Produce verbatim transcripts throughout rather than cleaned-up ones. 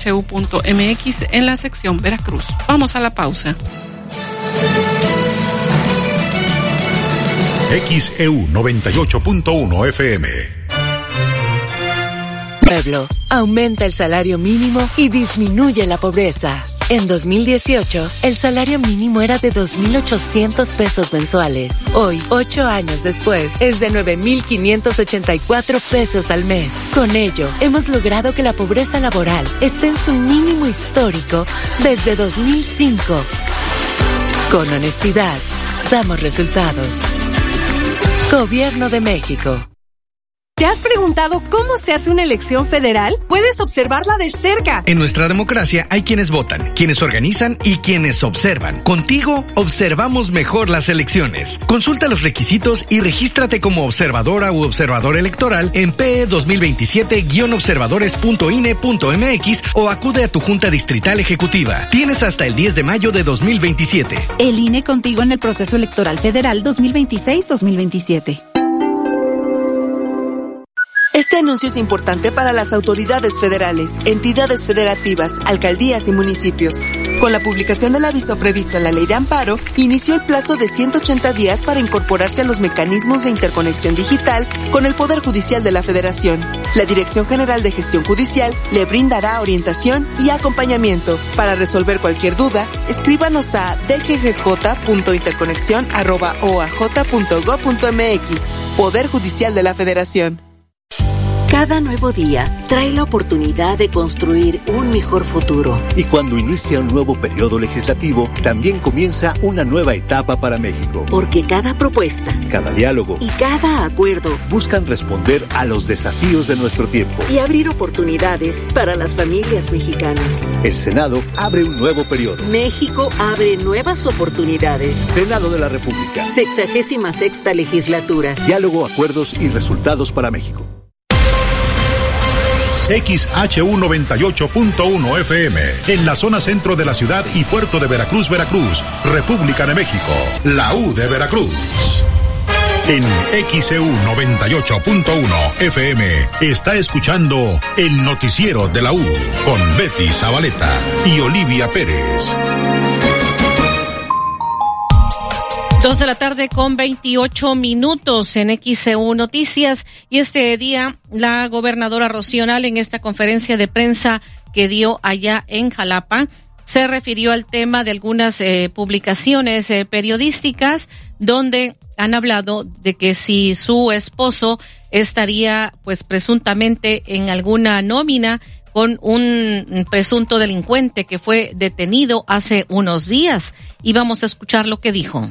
s u punto m x en la sección Veracruz. Vamos a la pausa. X E U noventa y ocho punto uno F M. Pueblo, aumenta el salario mínimo y disminuye la pobreza. En dos mil dieciocho, el salario mínimo era de dos mil ochocientos pesos mensuales. Hoy, ocho años después, es de nueve mil quinientos ochenta y cuatro pesos al mes. Con ello, hemos logrado que la pobreza laboral esté en su mínimo histórico desde dos mil cinco. Con honestidad, damos resultados. Gobierno de México. ¿Te has preguntado cómo se hace una elección federal? Puedes observarla de cerca. En nuestra democracia hay quienes votan, quienes organizan y quienes observan. Contigo, observamos mejor las elecciones. Consulta los requisitos y regístrate como observadora u observador electoral en P E dos mil veintisiete guion observadores punto i n e punto m x o acude a tu Junta Distrital Ejecutiva. Tienes hasta el diez de mayo de dos mil veintisiete. El I N E contigo en el proceso electoral federal dos mil veintiséis dos mil veintisiete. Este anuncio es importante para las autoridades federales, entidades federativas, alcaldías y municipios. Con la publicación del aviso previsto en la Ley de Amparo, inició el plazo de ciento ochenta días para incorporarse a los mecanismos de interconexión digital con el Poder Judicial de la Federación. La Dirección General de Gestión Judicial le brindará orientación y acompañamiento. Para resolver cualquier duda, escríbanos a d g g j punto interconexión arroba o a j punto gob punto m x. Poder Judicial de la Federación. Cada nuevo día trae la oportunidad de construir un mejor futuro. Y cuando inicia un nuevo periodo legislativo, también comienza una nueva etapa para México. Porque cada propuesta, cada diálogo y cada acuerdo buscan responder a los desafíos de nuestro tiempo y abrir oportunidades para las familias mexicanas. El Senado abre un nuevo periodo. México abre nuevas oportunidades. Senado de la República. Sexagésima sexta legislatura. Diálogo, acuerdos y resultados para México. X H U noventa y ocho punto uno F M, en la zona centro de la ciudad y puerto de Veracruz, Veracruz, República de México, la U de Veracruz. En X E U noventa y ocho punto uno F M está escuchando el noticiero de la U con Betty Zabaleta y Olivia Pérez. Dos de la tarde con veintiocho minutos en X E U Noticias, y este día la gobernadora Rocío Nale, en esta conferencia de prensa que dio allá en Jalapa, se refirió al tema de algunas eh, publicaciones eh, periodísticas donde han hablado de que si su esposo estaría pues presuntamente en alguna nómina con un presunto delincuente que fue detenido hace unos días, y vamos a escuchar lo que dijo.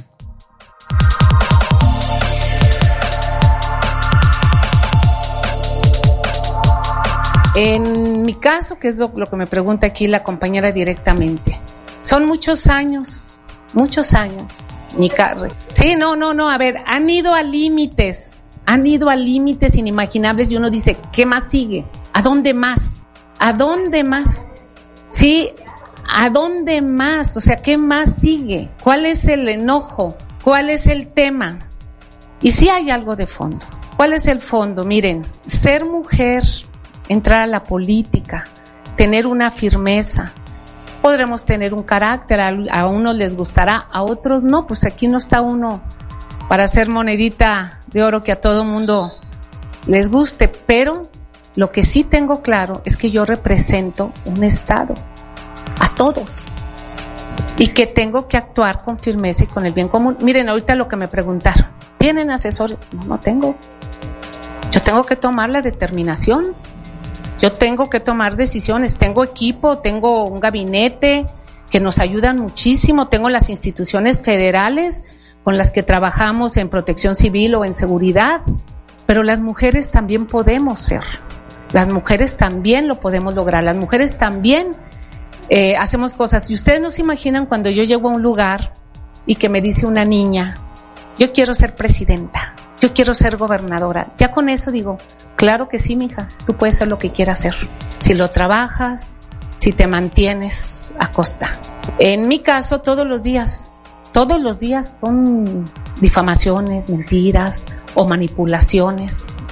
En mi caso, que es lo, lo que me pregunta aquí la compañera directamente, son muchos años, muchos años, mi carre. Sí, no, no, no, a ver, han ido a límites, han ido a límites inimaginables y uno dice, ¿qué más sigue? ¿A dónde más? ¿A dónde más? Sí, ¿a dónde más? O sea, ¿qué más sigue? ¿Cuál es el enojo? ¿Cuál es el tema? Y sí hay algo de fondo. ¿Cuál es el fondo? Miren, ser mujer, entrar a la política, tener una firmeza. Podremos tener un carácter, a, a unos les gustará, a otros no, pues aquí no está uno para ser monedita de oro que a todo mundo les guste, pero lo que sí tengo claro es que yo represento un Estado, a todos, y que tengo que actuar con firmeza y con el bien común. Miren, ahorita lo que me preguntaron, ¿tienen asesores? No, no tengo. Yo tengo que tomar la determinación. Yo tengo que tomar decisiones, tengo equipo, tengo un gabinete que nos ayudan muchísimo, tengo las instituciones federales con las que trabajamos en protección civil o en seguridad, pero las mujeres también podemos ser, las mujeres también lo podemos lograr, las mujeres también eh, hacemos cosas. Y ustedes no se imaginan cuando yo llego a un lugar y que me dice una niña, yo quiero ser presidenta, yo quiero ser gobernadora. Ya con eso digo, claro que sí, mija, tú puedes ser lo que quieras hacer. Si lo trabajas, si te mantienes a costa. En mi caso, todos los días, todos los días son difamaciones, mentiras o manipulaciones.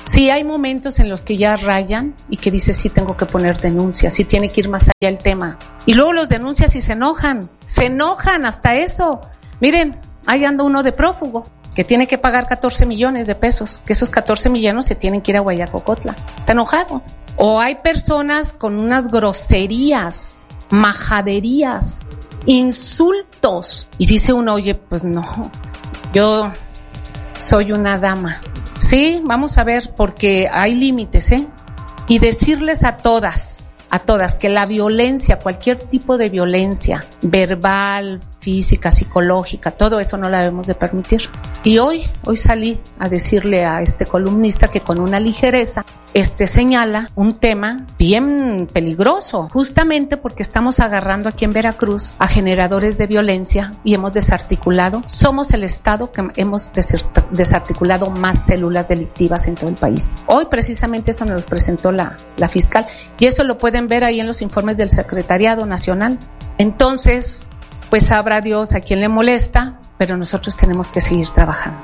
Sí hay momentos en los que ya rayan y que dice sí tengo que poner denuncia, sí tiene que ir más allá el tema. Y luego los denuncias y se enojan, se enojan hasta eso. Miren, ahí anda uno de prófugo que tiene que pagar catorce millones de pesos, que esos catorce millones se tienen que ir a Guayacocotla. Está enojado. O hay personas con unas groserías, majaderías, insultos. Y dice uno, oye, pues no, yo soy una dama. Sí, vamos a ver, porque hay límites, ¿eh? Y decirles a todas, a todas, que la violencia, cualquier tipo de violencia, verbal, física, psicológica, todo eso no la debemos de permitir. Y hoy, hoy salí a decirle a este columnista que con una ligereza, este señala un tema bien peligroso, justamente porque estamos agarrando aquí en Veracruz a generadores de violencia y hemos desarticulado, somos el estado que hemos desarticulado más células delictivas en todo el país. Hoy precisamente eso nos lo presentó la, la fiscal y eso lo pueden ver ahí en los informes del Secretariado Nacional. Entonces, pues sabrá Dios a quién le molesta, pero nosotros tenemos que seguir trabajando.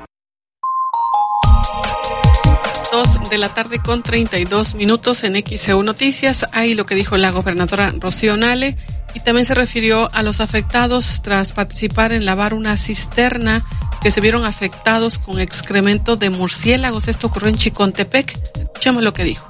Dos de la tarde con treinta y dos minutos en X E U Noticias. Ahí lo que dijo la gobernadora Rocío Nale, y también se refirió a los afectados tras participar en lavar una cisterna que se vieron afectados con excremento de murciélagos. Esto ocurrió en Chicontepec. Escuchemos lo que dijo.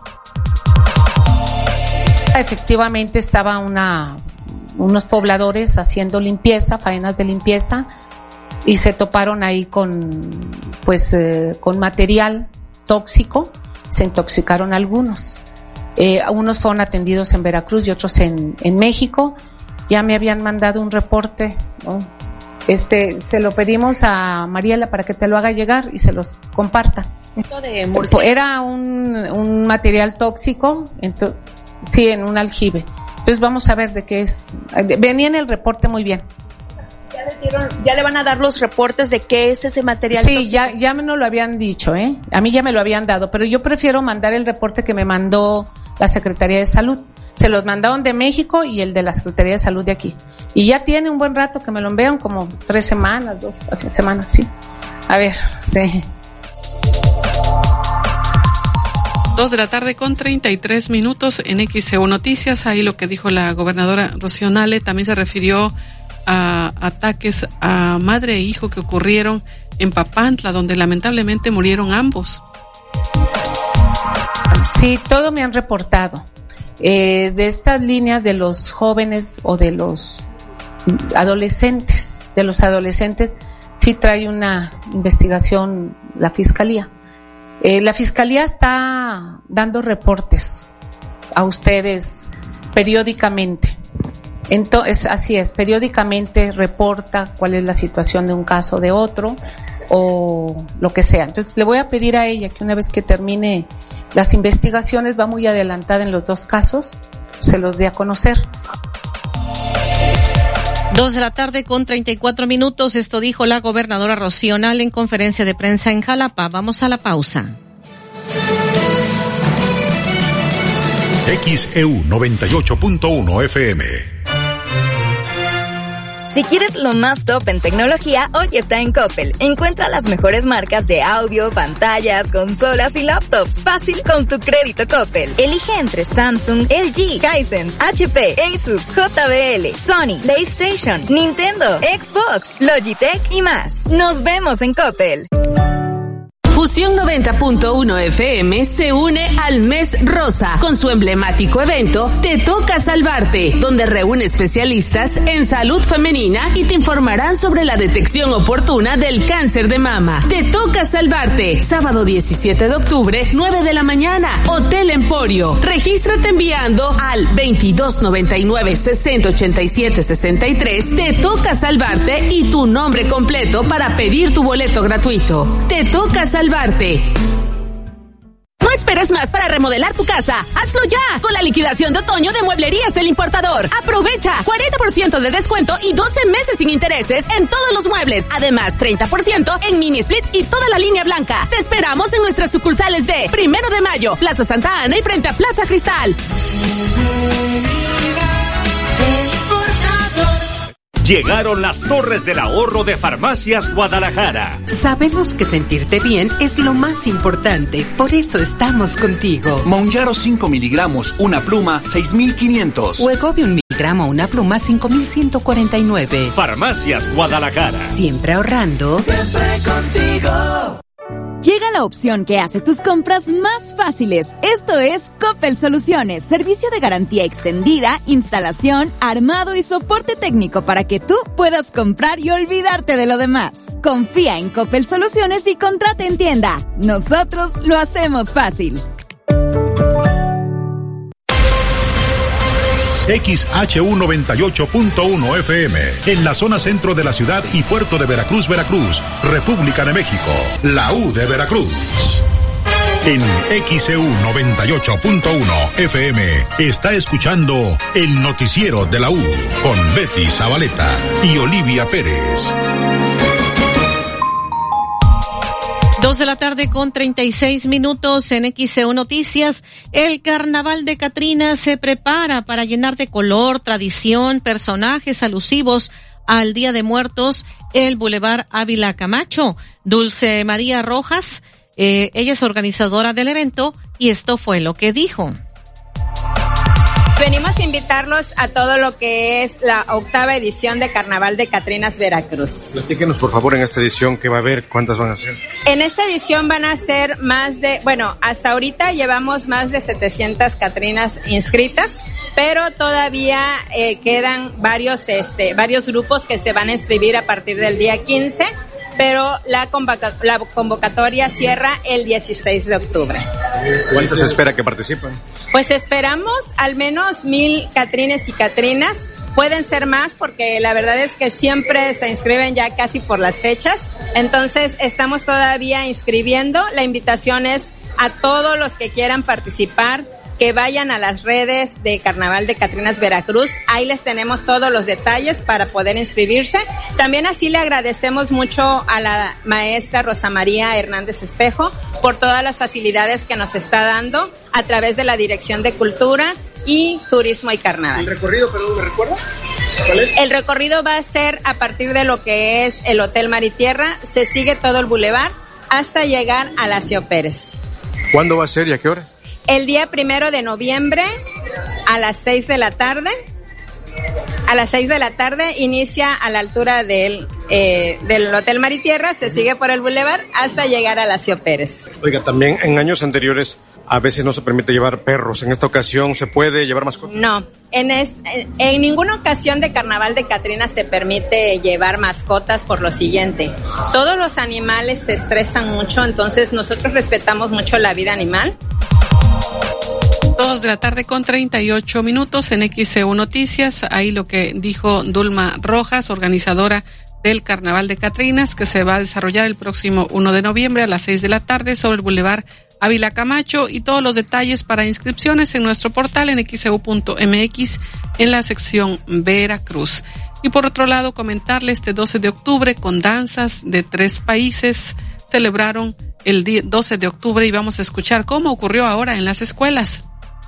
Efectivamente estaba una unos pobladores haciendo limpieza, faenas de limpieza, y se toparon ahí con pues eh, con material tóxico, se intoxicaron algunos. Eh, unos fueron atendidos en Veracruz y otros en, en México. Ya me habían mandado un reporte, ¿no? Este, se lo pedimos a Mariela para que te lo haga llegar y se los comparta. De Era un, un material tóxico, ento, sí, en un aljibe. Entonces vamos a ver de qué es. Venía en el reporte muy bien. ¿Ya le, dieron, ya le van a dar los reportes de qué es ese material sí, tóxico? Sí, ya, ya me lo habían dicho, ¿eh? A mí ya me lo habían dado, pero yo prefiero mandar el reporte que me mandó la Secretaría de Salud. Se los mandaron de México y el de la Secretaría de Salud de aquí. Y ya tiene un buen rato que me lo envían, como tres semanas, dos semanas, sí. A ver, sí. Dos de la tarde con treinta y tres minutos en X E U Noticias. Ahí lo que dijo la gobernadora Rocío Nale. También se refirió a ataques a madre e hijo que ocurrieron en Papantla, donde lamentablemente murieron ambos. Sí, todo me han reportado. Eh, de estas líneas de los jóvenes o de los adolescentes, de los adolescentes, sí trae una investigación la Fiscalía. Eh, la Fiscalía está dando reportes a ustedes periódicamente. Entonces, así es, periódicamente reporta cuál es la situación de un caso o de otro, o lo que sea. Entonces, le voy a pedir a ella que una vez que termine las investigaciones, va muy adelantada en los dos casos, se los dé a conocer. Dos de la tarde con treinta y cuatro minutos. Esto dijo la gobernadora Rocío Nale en conferencia de prensa en Jalapa. Vamos a la pausa. X E U noventa y ocho punto uno F M. Si quieres lo más top en tecnología, hoy está en Coppel. Encuentra las mejores marcas de audio, pantallas, consolas y laptops. Fácil con tu crédito Coppel. Elige entre Samsung, L G, Hisense, H P, Asus, J B L, Sony, PlayStation, Nintendo, Xbox, Logitech y más. Nos vemos en Coppel. Fusión noventa punto uno F M se une al Mes Rosa con su emblemático evento Te Toca Salvarte, donde reúne especialistas en salud femenina y te informarán sobre la detección oportuna del cáncer de mama. Te Toca Salvarte, sábado diecisiete de octubre, nueve de la mañana, Hotel Emporio. Regístrate enviando al veintidós noventa y nueve, sesenta ochenta y siete sesenta y tres. Te Toca Salvarte y tu nombre completo para pedir tu boleto gratuito. Te Toca Salvarte. No esperes más para remodelar tu casa. ¡Hazlo ya! Con la liquidación de otoño de Mueblerías El Importador. Aprovecha cuarenta por ciento de descuento y doce meses sin intereses en todos los muebles. Además, treinta por ciento en mini split y toda la línea blanca. Te esperamos en nuestras sucursales de Primero de Mayo, Plaza Santa Ana y frente a Plaza Cristal. Llegaron las Torres del Ahorro de Farmacias Guadalajara. Sabemos que sentirte bien es lo más importante, por eso estamos contigo. Mounjaro cinco miligramos, una pluma, seis mil quinientos. Wegovy un miligramo, una pluma, cinco mil ciento cuarenta y nueve. Farmacias Guadalajara. Siempre ahorrando. Siempre contigo. Llega la opción que hace tus compras más fáciles. Esto es Coppel Soluciones, servicio de garantía extendida, instalación, armado y soporte técnico para que tú puedas comprar y olvidarte de lo demás. Confía en Coppel Soluciones y contrata en tienda. Nosotros lo hacemos fácil. X H U noventa y ocho punto uno F M, en la zona centro de la ciudad y puerto de Veracruz, Veracruz, República de México, la U de Veracruz. En X E U noventa y ocho punto uno F M está escuchando el noticiero de la U con Betty Zabaleta y Olivia Pérez. Dos de la tarde con treinta y seis minutos en X E U Noticias. El Carnaval de Catrinas se prepara para llenar de color, tradición, personajes alusivos al Día de Muertos el Boulevard Ávila Camacho. Dulce María Rojas, eh, ella es organizadora del evento y esto fue lo que dijo. Venimos a invitarlos a todo lo que es la octava edición de Carnaval de Catrinas Veracruz. Platíquenos, por favor, en esta edición, ¿qué va a haber? ¿Cuántas van a ser? En esta edición van a ser más de, bueno, hasta ahorita llevamos más de setecientas Catrinas inscritas, pero todavía eh, quedan varios, este, varios grupos que se van a inscribir a partir del día quince, pero la, convoca- la convocatoria cierra el dieciséis de octubre. ¿Cuántos se espera que participen? Pues esperamos al menos mil Catrines y Catrinas. Pueden ser más porque la verdad es que siempre se inscriben ya casi por las fechas. Entonces estamos todavía inscribiendo. La invitación es a todos los que quieran participar, que vayan a las redes de Carnaval de Catrinas Veracruz. Ahí les tenemos todos los detalles para poder inscribirse. También así le agradecemos mucho a la maestra Rosa María Hernández Espejo por todas las facilidades que nos está dando a través de la Dirección de Cultura y Turismo y Carnaval. ¿El recorrido, perdón, me recuerda? ¿Cuál es? El recorrido va a ser a partir de lo que es el Hotel Mar y Tierra. Se sigue todo el bulevar hasta llegar a la Cio Pérez. ¿Cuándo va a ser y a qué hora? El día primero de noviembre a las seis de la tarde. A las seis de la tarde inicia a la altura del, eh, del Hotel Mar y Tierra, se sigue por el bulevar hasta llegar a la Cio Pérez. Oiga, también en años anteriores a veces no se permite llevar perros. ¿En esta ocasión se puede llevar mascotas? No, en, es, en, en ninguna ocasión de Carnaval de Catrinas se permite llevar mascotas por lo siguiente. Todos los animales se estresan mucho, entonces nosotros respetamos mucho la vida animal. Dos de la tarde con treinta y ocho minutos en X E U Noticias. Ahí lo que dijo Dulma Rojas, organizadora del Carnaval de Catrinas, que se va a desarrollar el próximo uno de noviembre a las seis de la tarde sobre el Boulevard Ávila Camacho, y todos los detalles para inscripciones en nuestro portal en x e u punto m x en la sección Veracruz. Y por otro lado, comentarle este doce de octubre con danzas de tres países celebraron el doce de octubre y vamos a escuchar cómo ocurrió ahora en las escuelas.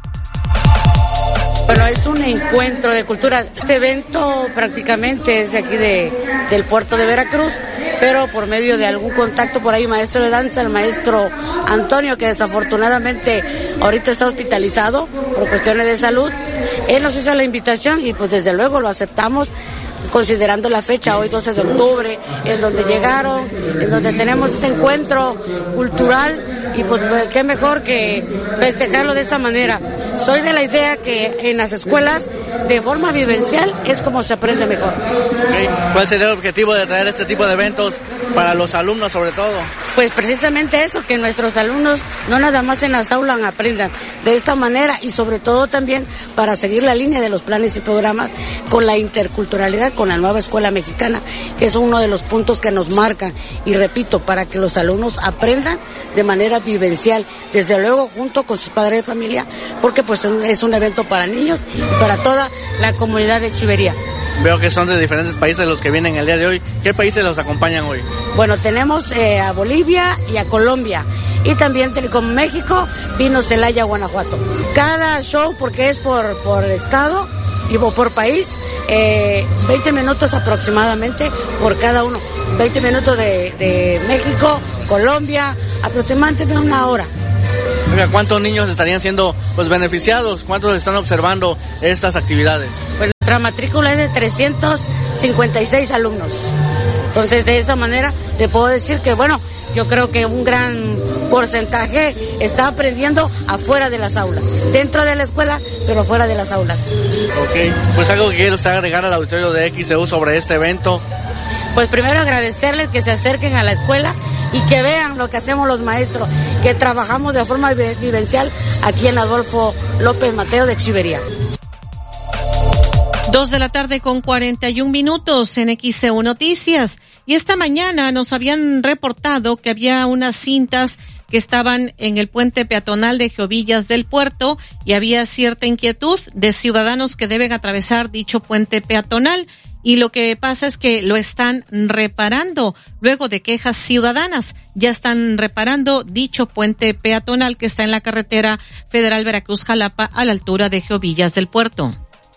Bueno, es un encuentro de cultura. Este evento prácticamente es de aquí de, del puerto de Veracruz, pero por medio de algún contacto por ahí, maestro de danza, el maestro Antonio, que desafortunadamente ahorita está hospitalizado por cuestiones de salud, él nos hizo la invitación y pues desde luego lo aceptamos, considerando la fecha, hoy doce de octubre, en donde llegaron, en donde tenemos ese encuentro cultural, y pues, pues qué mejor que festejarlo de esa manera. Soy de la idea que en las escuelas, de forma vivencial, es como se aprende mejor. Okay. ¿Cuál sería el objetivo de traer este tipo de eventos para los alumnos sobre todo? Pues precisamente eso, que nuestros alumnos no nada más en las aulas aprendan de esta manera, y sobre todo también para seguir la línea de los planes y programas con la interculturalidad, con la nueva escuela mexicana, que es uno de los puntos que nos marcan, y repito, para que los alumnos aprendan de manera vivencial, desde luego junto con sus padres de familia, porque pues es un evento para niños y para toda la comunidad de Chivería. Veo que son de diferentes países los que vienen el día de hoy. ¿Qué países los acompañan hoy? Bueno, tenemos eh, a Bolivia y a Colombia. Y también con México vino Celaya, Guanajuato. Cada show, porque es por, por estado, y por país, eh, veinte minutos aproximadamente por cada uno. veinte minutos de, de México, Colombia, aproximadamente una hora. Oiga, ¿cuántos niños estarían siendo pues beneficiados? ¿Cuántos están observando estas actividades? Pues nuestra matrícula es de trescientos cincuenta y seis alumnos. Entonces, de esa manera, le puedo decir que, bueno, yo creo que un gran porcentaje está aprendiendo afuera de las aulas, dentro de la escuela, pero fuera de las aulas. Ok, pues algo que quiere usted agregar al auditorio de X E U sobre este evento. Pues primero agradecerles que se acerquen a la escuela y que vean lo que hacemos los maestros, que trabajamos de forma vivencial aquí en Adolfo López Mateo de Echeverría. Dos de la tarde con cuarenta y un minutos en X E U Noticias. Y esta mañana nos habían reportado que había unas cintas que estaban en el puente peatonal de Geovillas del Puerto y había cierta inquietud de ciudadanos que deben atravesar dicho puente peatonal. Y lo que pasa es que lo están reparando. Luego de quejas ciudadanas, ya están reparando dicho puente peatonal que está en la carretera federal Veracruz-Jalapa a la altura de Geovillas del Puerto.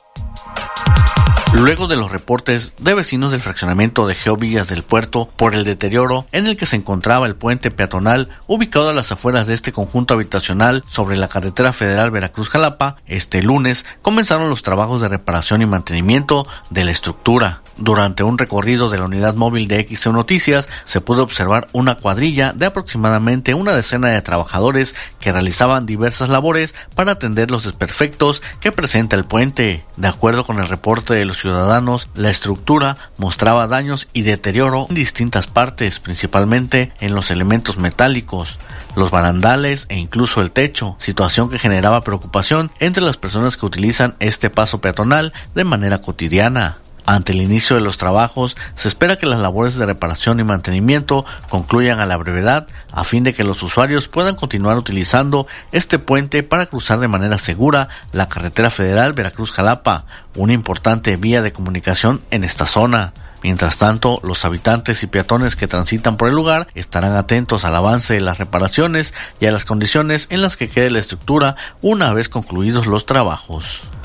Luego de los reportes de vecinos del fraccionamiento de Geovillas del Puerto por el deterioro en el que se encontraba el puente peatonal ubicado a las afueras de este conjunto habitacional sobre la carretera federal Veracruz-Jalapa, este lunes comenzaron los trabajos de reparación y mantenimiento de la estructura. Durante un recorrido de la unidad móvil de X E U Noticias se pudo observar una cuadrilla de aproximadamente una decena de trabajadores que realizaban diversas labores para atender los desperfectos que presenta el puente. De acuerdo con el reporte de los ciudadanos, la estructura mostraba daños y deterioro en distintas partes, principalmente en los elementos metálicos, los barandales e incluso el techo, situación que generaba preocupación entre las personas que utilizan este paso peatonal de manera cotidiana. Ante el inicio de los trabajos, se espera que las labores de reparación y mantenimiento concluyan a la brevedad, a fin de que los usuarios puedan continuar utilizando este puente para cruzar de manera segura la carretera federal Veracruz-Jalapa, una importante vía de comunicación en esta zona. Mientras tanto, los habitantes y peatones que transitan por el lugar estarán atentos al avance de las reparaciones y a las condiciones en las que quede la estructura una vez concluidos los trabajos.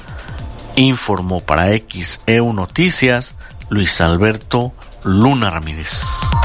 Informó para X E U Noticias Luis Alberto Luna Ramírez.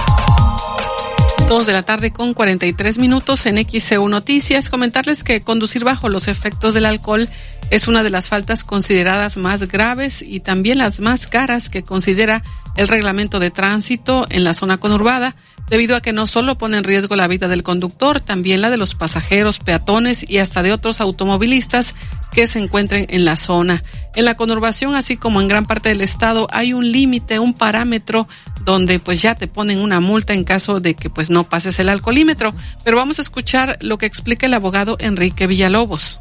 Dos de la tarde con cuarenta y tres minutos en X E U Noticias. Comentarles que conducir bajo los efectos del alcohol es una de las faltas consideradas más graves y también las más caras que considera el reglamento de tránsito en la zona conurbada, debido a que no solo pone en riesgo la vida del conductor, también la de los pasajeros, peatones y hasta de otros automovilistas que se encuentren en la zona. En la conurbación, así como en gran parte del estado, hay un límite, un parámetro donde pues ya te ponen una multa en caso de que pues no pases el alcoholímetro. Pero vamos a escuchar lo que explica el abogado Enrique Villalobos.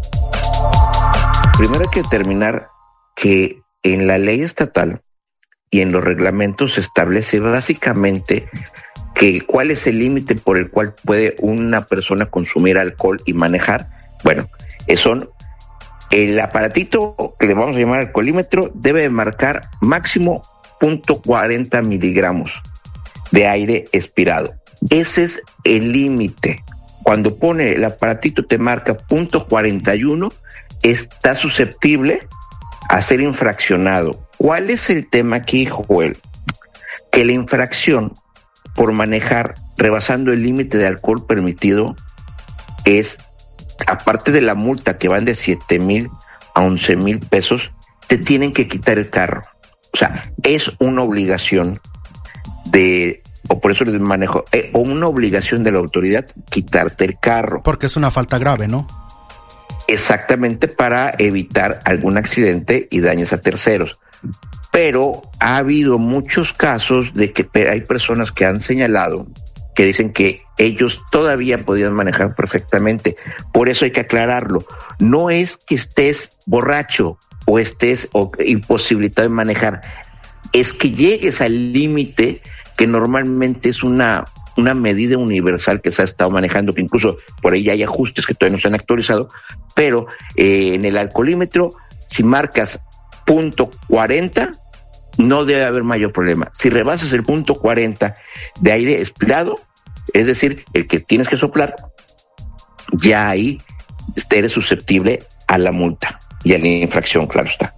Primero hay que determinar que en la ley estatal y en los reglamentos se establece básicamente que cuál es el límite por el cual puede una persona consumir alcohol y manejar. Bueno, son el aparatito que le vamos a llamar alcoholímetro debe marcar máximo punto cuarenta miligramos de aire expirado. Ese es el límite. Cuando pone el aparatito te marca punto cuarenta y uno, está susceptible a ser infraccionado. ¿Cuál es el tema aquí, Joel? Que la infracción por manejar rebasando el límite de alcohol permitido es, aparte de la multa que van de siete mil a once mil pesos, te tienen que quitar el carro. O sea, es una obligación de, o por eso les manejo, eh, o una obligación de la autoridad quitarte el carro. Porque es una falta grave, ¿no? Exactamente, para evitar algún accidente y daños a terceros. Pero ha habido muchos casos de que hay personas que han señalado que dicen que ellos todavía podían manejar perfectamente. Por eso hay que aclararlo. No es que estés borracho o estés o imposibilitado de manejar, es que llegues al límite que normalmente es una, una medida universal que se ha estado manejando, que incluso por ahí hay ajustes que todavía no se han actualizado, pero eh, en el alcoholímetro, si marcas punto cuarenta, no debe haber mayor problema. Si rebasas el punto cuarenta de aire expirado, es decir, el que tienes que soplar, ya ahí eres susceptible a la multa y a la infracción, claro está.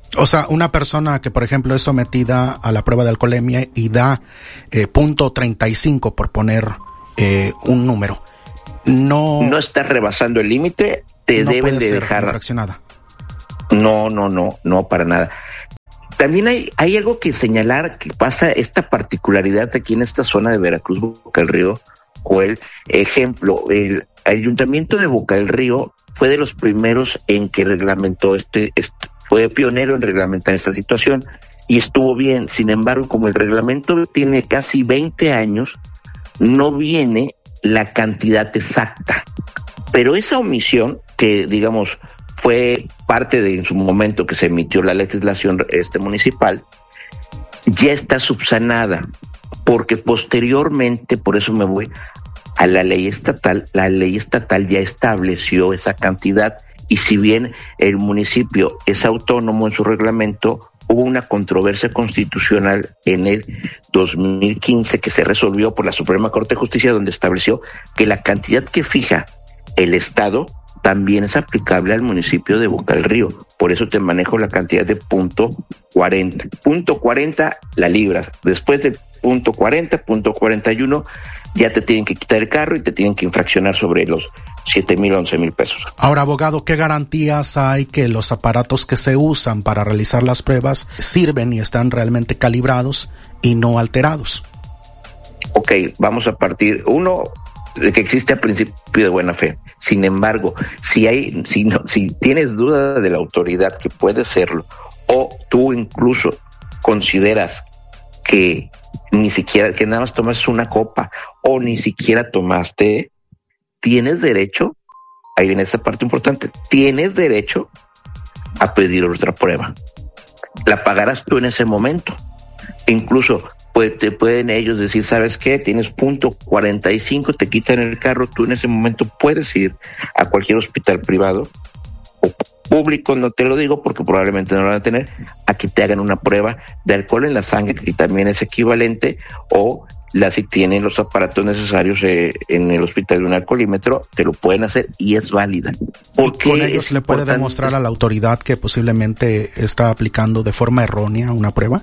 O sea, una persona que, por ejemplo, es sometida a la prueba de alcoholemia y da eh, punto treinta y cinco, por poner eh, un número, no... No está rebasando el límite, te no deben puede de ser dejar... infraccionada. No, no, no, no, para nada. También hay, hay algo que señalar que pasa esta particularidad aquí en esta zona de Veracruz, Boca del Río, Joel. Ejemplo, el Ayuntamiento de Boca del Río fue de los primeros en que reglamentó este, este fue pionero en reglamentar esta situación y estuvo bien. Sin embargo, como el reglamento tiene casi veinte años, no viene la cantidad exacta. Pero esa omisión, que digamos fue parte de en su momento que se emitió la legislación este municipal, ya está subsanada, porque posteriormente, por eso me voy a la ley estatal, la ley estatal ya estableció esa cantidad. Y si bien el municipio es autónomo en su reglamento, hubo una controversia constitucional en el dos mil quince que se resolvió por la Suprema Corte de Justicia, donde estableció que la cantidad que fija el Estado también es aplicable al municipio de Boca del Río. Por eso te manejo la cantidad de punto cuarenta. Punto cuarenta la libras. Después de punto cuarenta, punto cuarenta y uno, ya te tienen que quitar el carro y te tienen que infraccionar sobre los siete mil, once mil pesos. Ahora, abogado, ¿qué garantías hay que los aparatos que se usan para realizar las pruebas sirven y están realmente calibrados y no alterados? Ok, vamos a partir, uno, de que existe el principio de buena fe. Sin embargo, si hay, si no, si tienes duda de la autoridad que puede serlo, o tú incluso consideras que ni siquiera, que nada más tomas una copa, o ni siquiera tomaste, tienes derecho, ahí viene esta parte importante, tienes derecho a pedir otra prueba. La pagarás tú en ese momento. Incluso pues, te pueden ellos decir, ¿sabes qué? Tienes punto cuarenta y cinco, te quitan el carro, tú en ese momento puedes ir a cualquier hospital privado o público, no te lo digo porque probablemente no lo van a tener, a que te hagan una prueba de alcohol en la sangre, que también es equivalente, o la si tienen los aparatos necesarios eh, en el hospital de un alcoholímetro, te lo pueden hacer y es válida. ¿Y con ellos le puede demostrar a la autoridad que posiblemente está aplicando de forma errónea una prueba?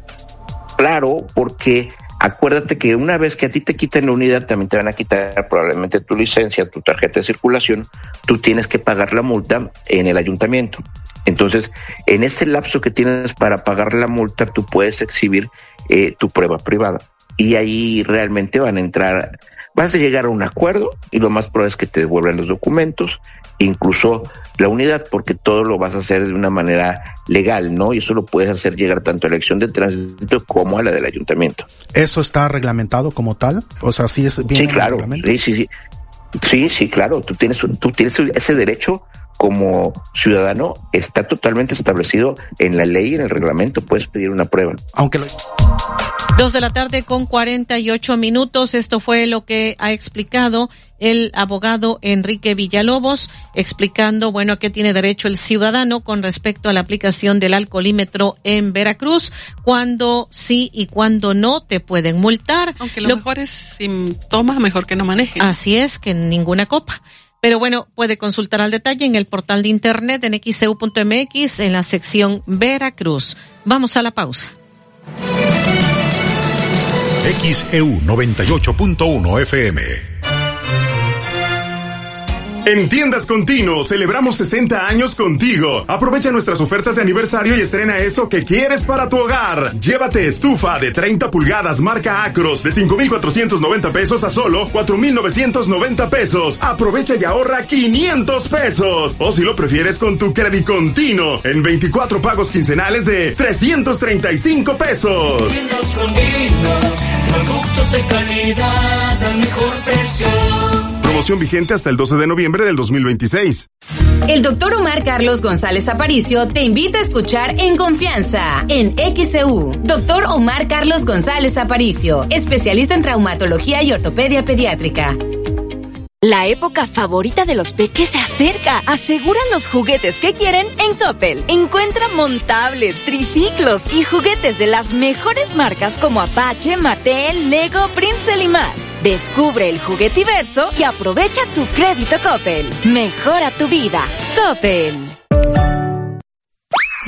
Claro, porque acuérdate que una vez que a ti te quitan la unidad, también te van a quitar probablemente tu licencia, tu tarjeta de circulación, tú tienes que pagar la multa en el ayuntamiento. Entonces, en ese lapso que tienes para pagar la multa, tú puedes exhibir eh, tu prueba privada. Y ahí realmente van a entrar, vas a llegar a un acuerdo y lo más probable es que te devuelvan los documentos, incluso la unidad, porque todo lo vas a hacer de una manera legal, ¿no? Y eso lo puedes hacer llegar tanto a la elección de tránsito como a la del ayuntamiento. ¿Eso está reglamentado como tal? O sea, ¿sí es bien? Sí, claro, sí, sí, sí. Sí, sí, claro, tú tienes, tú tienes ese derecho como ciudadano, está totalmente establecido en la ley y en el reglamento, puedes pedir una prueba. Aunque lo... Dos de la tarde con cuarenta y ocho minutos. Esto fue lo que ha explicado el abogado Enrique Villalobos, explicando, bueno, a qué tiene derecho el ciudadano con respecto a la aplicación del alcoholímetro en Veracruz, cuándo sí y cuándo no te pueden multar. Aunque lo, lo mejor es, si tomas, mejor que no manejes. Así es, que ninguna copa. Pero bueno, puede consultar al detalle en el portal de internet en x e u punto m x en la sección Veracruz. Vamos a la pausa. X E U noventa y ocho punto uno F M. En Tiendas Continuo celebramos sesenta años contigo. Aprovecha nuestras ofertas de aniversario y estrena eso que quieres para tu hogar. Llévate estufa de treinta pulgadas marca Acros de cinco mil cuatrocientos noventa pesos a solo cuatro mil novecientos noventa pesos. Aprovecha y ahorra quinientos pesos. O si lo prefieres con tu crédito continuo en veinticuatro pagos quincenales de trescientos treinta y cinco pesos. Tiendas Continuo, productos de calidad al mejor precio. Promoción vigente hasta el doce de noviembre del dos mil veintiséis. El doctor Omar Carlos González Aparicio te invita a escuchar En Confianza, en X E U. Doctor Omar Carlos González Aparicio, especialista en traumatología y ortopedia pediátrica. La época favorita de los peques se acerca. Aseguran los juguetes que quieren en Coppel. Encuentra montables, triciclos y juguetes de las mejores marcas como Apache, Mattel, Lego, Princeton y más. Descubre el juguetiverso y aprovecha tu crédito Coppel. Mejora tu vida. Coppel.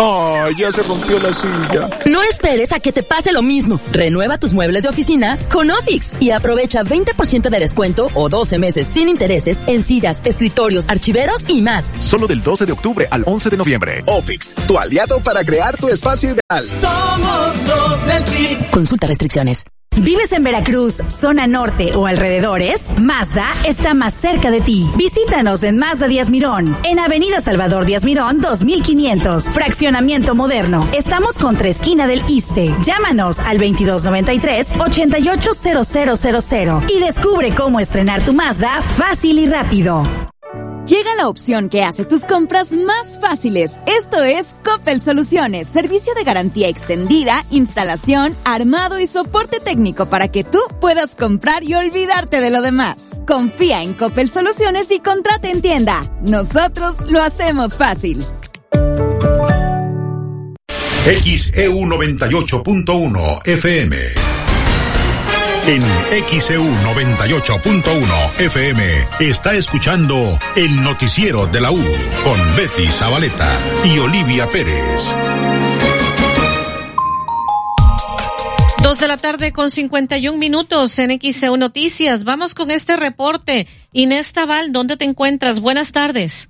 ¡Ay, ya se rompió la silla! No esperes a que te pase lo mismo. Renueva tus muebles de oficina con Ofix y aprovecha veinte por ciento de descuento o doce meses sin intereses en sillas, escritorios, archiveros y más. Solo del doce de octubre al once de noviembre. Ofix, tu aliado para crear tu espacio ideal. Somos los del P R I. Consulta restricciones. ¿Vives en Veracruz, zona norte o alrededores? Mazda está más cerca de ti. Visítanos en Mazda Díaz Mirón, en Avenida Salvador Díaz Mirón dos mil quinientos, fraccionamiento moderno. Estamos contra esquina del Iste. Llámanos al veintidós noventa y tres, ochenta y ocho cero cero cero cero y descubre cómo estrenar tu Mazda fácil y rápido. Llega la opción que hace tus compras más fáciles. Esto es Coppel Soluciones, servicio de garantía extendida, instalación, armado y soporte técnico para que tú puedas comprar y olvidarte de lo demás. Confía en Coppel Soluciones y contrata en tienda. Nosotros lo hacemos fácil. X E U noventa y ocho punto uno F M. En X E U noventa y ocho punto uno F M está escuchando el noticiero de la U con Betty Zabaleta y Olivia Pérez. Dos de la tarde con cincuenta y un minutos en X E U Noticias. Vamos con este reporte. Inés Tabal, ¿dónde te encuentras? Buenas tardes.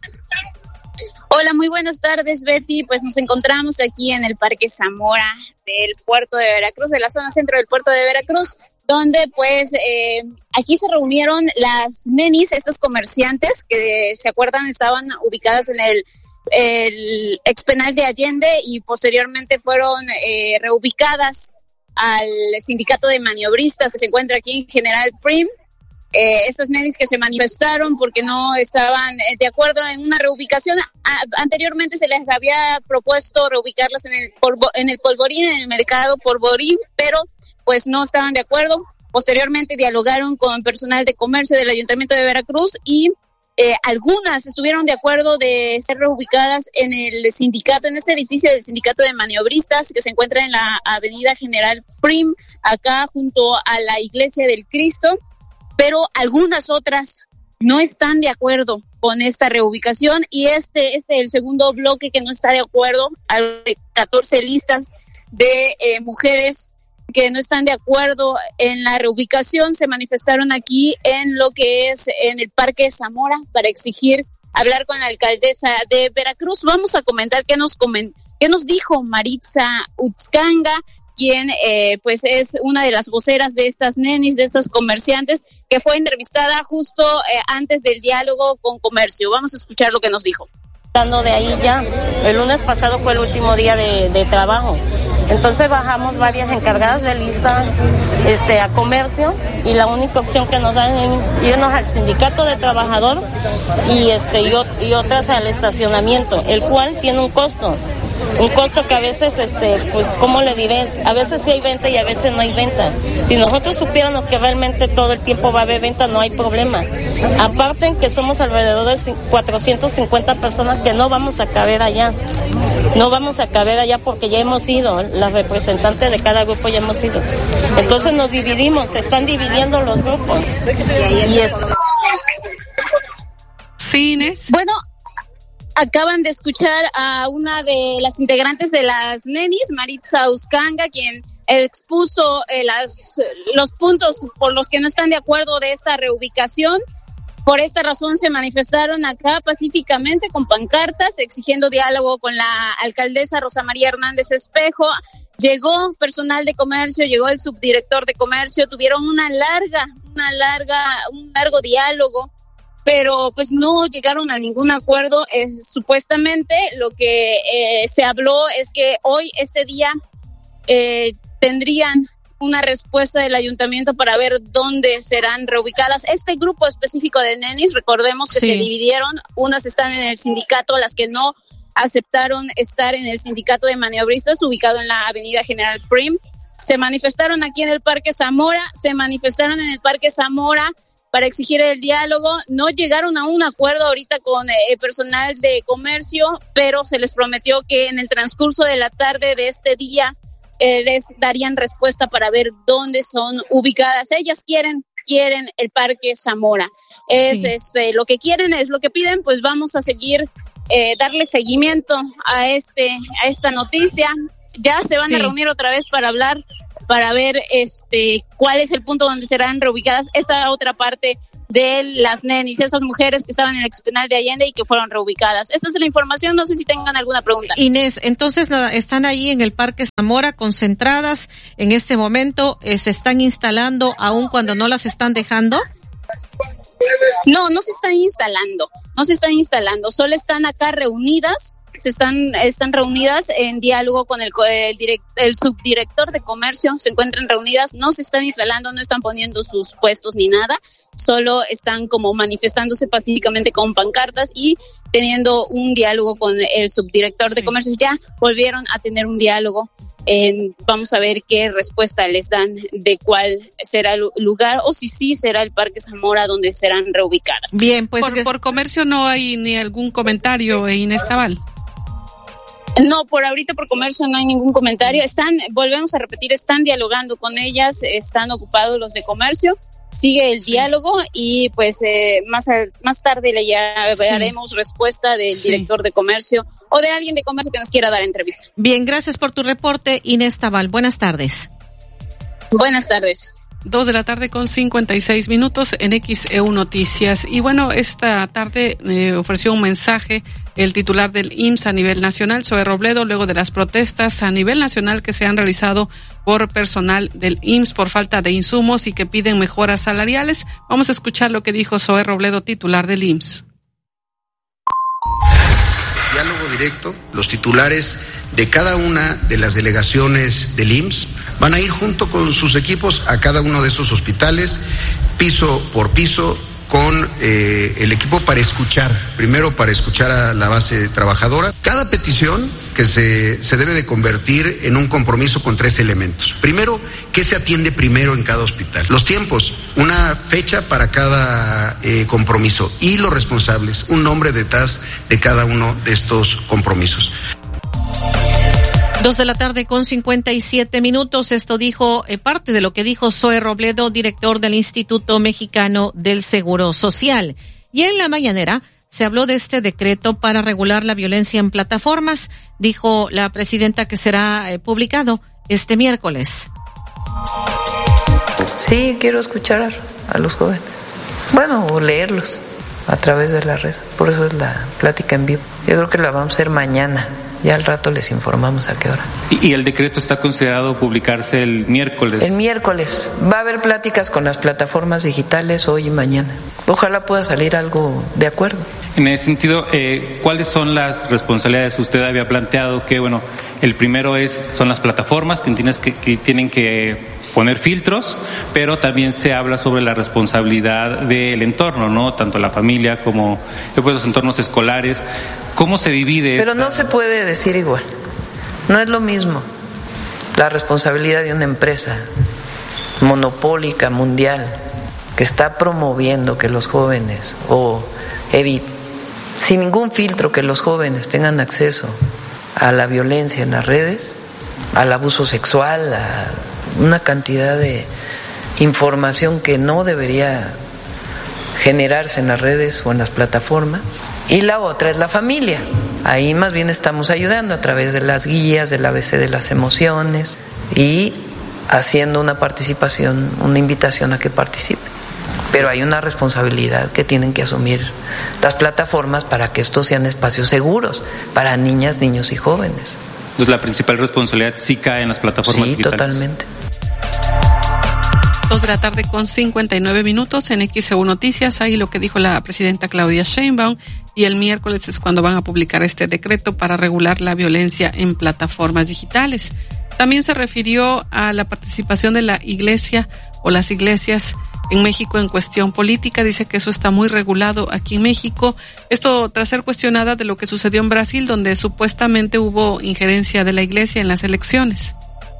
Hola, muy buenas tardes, Betty. Pues nos encontramos aquí en el Parque Zamora del puerto de Veracruz, de la zona centro del puerto de Veracruz, donde pues eh, aquí se reunieron las nenis, estas comerciantes que, ¿se acuerdan?, estaban ubicadas en el, el expenal de Allende y posteriormente fueron eh, reubicadas al sindicato de maniobristas que se encuentra aquí en General Prim. Eh, estas nenis que se manifestaron porque no estaban de acuerdo en una reubicación. A, anteriormente se les había propuesto reubicarlas en el polvo, en el Polvorín, en el mercado Polvorín, pero pues no estaban de acuerdo. Posteriormente dialogaron con personal de comercio del Ayuntamiento de Veracruz y eh, algunas estuvieron de acuerdo de ser reubicadas en el sindicato, en este edificio del sindicato de maniobristas que se encuentra en la avenida General Prim, acá junto a la Iglesia del Cristo. Pero algunas otras no están de acuerdo con esta reubicación y este, este es el segundo bloque que no está de acuerdo. Hay catorce listas de eh, mujeres que no están de acuerdo en la reubicación. Se manifestaron aquí en lo que es en el Parque Zamora para exigir hablar con la alcaldesa de Veracruz. Vamos a comentar qué nos, coment- qué nos dijo Maritza Utzcanga, quien eh, pues es una de las voceras de estas nenis, de estos comerciantes, que fue entrevistada justo eh, antes del diálogo con comercio. Vamos a escuchar lo que nos dijo. Estando de ahí ya, el lunes pasado fue el último día de, de trabajo, entonces bajamos varias encargadas de lista este, a comercio y la única opción que nos dan es irnos al sindicato de trabajador y, este, y, y otras al estacionamiento, el cual tiene un costo. Un costo que a veces, este, pues, ¿cómo le diré? A veces sí hay venta y a veces no hay venta. Si nosotros supiéramos que realmente todo el tiempo va a haber venta, no hay problema. Aparte en que somos alrededor de cuatrocientas cincuenta personas que no vamos a caber allá. No vamos a caber allá porque ya hemos ido, las representantes de cada grupo ya hemos ido. Entonces nos dividimos, se están dividiendo los grupos. Y es... Sí, Inés. Bueno, acaban de escuchar a una de las integrantes de las nenis, Maritza Utzcanga, quien expuso eh, las, los puntos por los que no están de acuerdo de esta reubicación. Por esta razón se manifestaron acá pacíficamente con pancartas exigiendo diálogo con la alcaldesa Rosa María Hernández Espejo. Llegó personal de comercio, llegó el subdirector de comercio, tuvieron una larga, una larga, un largo diálogo, pero pues no llegaron a ningún acuerdo. Eh, supuestamente lo que eh, se habló es que hoy, este día, eh, tendrían una respuesta del ayuntamiento para ver dónde serán reubicadas. Este grupo específico de nenis, recordemos que sí se dividieron, unas están en el sindicato, las que no aceptaron estar en el sindicato de maniobristas ubicado en la avenida General Prim. Se manifestaron aquí en el Parque Zamora, se manifestaron en el Parque Zamora para exigir el diálogo. No llegaron a un acuerdo ahorita con eh, personal de comercio, pero se les prometió que en el transcurso de la tarde de este día eh, les darían respuesta para ver dónde son ubicadas. Ellas quieren quieren el Parque Zamora. Es sí. este lo que quieren, es lo que piden, pues vamos a seguir eh, darle seguimiento a este a esta noticia. Ya se van sí. a reunir otra vez para hablar, para ver este cuál es el punto donde serán reubicadas esta otra parte de las nenis, esas mujeres que estaban en el expenal de Allende y que fueron reubicadas. Esta es la información, no sé si tengan alguna pregunta. Inés, entonces nada, están ahí en el Parque Zamora concentradas en este momento, eh, se están instalando aun cuando no las están dejando. No, no se están instalando, no se están instalando, solo están acá reunidas, se están están reunidas en diálogo con el el, direct, el subdirector de comercio, se encuentran reunidas, no se están instalando, no están poniendo sus puestos ni nada, solo están como manifestándose pacíficamente con pancartas y teniendo un diálogo con el subdirector de comercio. Ya volvieron a tener un diálogo. Eh, vamos a ver qué respuesta les dan de cuál será el lugar o si sí será el Parque Zamora donde serán reubicadas. Bien, pues por, que... por comercio no hay ni algún comentario, Inés Tabal. No, por ahorita por comercio no hay ningún comentario. Están, volvemos a repetir, están dialogando con ellas, están ocupados los de comercio. Sigue el sí. diálogo y pues eh, más a, más tarde le ya haremos sí. respuesta del sí. director de comercio o de alguien de comercio que nos quiera dar entrevista. Bien, gracias por tu reporte, Inés Tabal. Buenas tardes. Buenas tardes. Dos de la tarde con cincuenta y seis minutos en X E U Noticias. Y bueno, esta tarde eh, ofreció un mensaje el titular del I M S S a nivel nacional, Zoe Robledo, luego de las protestas a nivel nacional que se han realizado por personal del I M S S por falta de insumos y que piden mejoras salariales. Vamos a escuchar lo que dijo Zoe Robledo, titular del I M S S. Diálogo directo, los titulares de cada una de las delegaciones del I M S S van a ir junto con sus equipos a cada uno de esos hospitales, piso por piso, con eh, el equipo para escuchar, primero para escuchar a la base trabajadora. Cada petición que se, se debe de convertir en un compromiso con tres elementos. Primero, ¿qué se atiende primero en cada hospital? Los tiempos, una fecha para cada eh, compromiso y los responsables, un nombre detrás de cada uno de estos compromisos. Dos de la tarde con cincuenta y siete minutos. Esto dijo, eh, parte de lo que dijo Zoe Robledo, director del Instituto Mexicano del Seguro Social. Y en la mañanera se habló de este decreto para regular la violencia en plataformas. Dijo la presidenta que será eh, publicado este miércoles. Sí, quiero escuchar a los jóvenes. Bueno, o leerlos a través de la red. Por eso es la plática en vivo. Yo creo que la vamos a hacer mañana. Ya al rato les informamos a qué hora. ¿Y el decreto está considerado publicarse el miércoles? El miércoles. Va a haber pláticas con las plataformas digitales hoy y mañana. Ojalá pueda salir algo de acuerdo. En ese sentido, eh, ¿cuáles son las responsabilidades? Usted había planteado que, bueno, el primero es son las plataformas que, tienes que, que tienen que poner filtros, pero también se habla sobre la responsabilidad del entorno, ¿no? Tanto la familia como pues, los entornos escolares. ¿Cómo se divide? Pero esta... no se puede decir igual. No es lo mismo la responsabilidad de una empresa monopólica mundial que está promoviendo que los jóvenes o evit sin ningún filtro que los jóvenes tengan acceso a la violencia en las redes, al abuso sexual, a una cantidad de información que no debería generarse en las redes o en las plataformas. Y la otra es la familia. Ahí más bien estamos ayudando a través de las guías, del A B C de las emociones y haciendo una participación, una invitación a que participen. Pero hay una responsabilidad que tienen que asumir las plataformas para que estos sean espacios seguros para niñas, niños y jóvenes. Entonces la principal responsabilidad sí cae en las plataformas sí, digitales. Totalmente. Dos de la tarde con cincuenta y nueve minutos en X E U Noticias. Ahí lo que dijo la presidenta Claudia Sheinbaum. Y el miércoles es cuando van a publicar este decreto para regular la violencia en plataformas digitales. También se refirió a la participación de la iglesia o las iglesias en México en cuestión política. Dice que eso está muy regulado aquí en México. Esto tras ser cuestionada de lo que sucedió en Brasil, donde supuestamente hubo injerencia de la iglesia en las elecciones.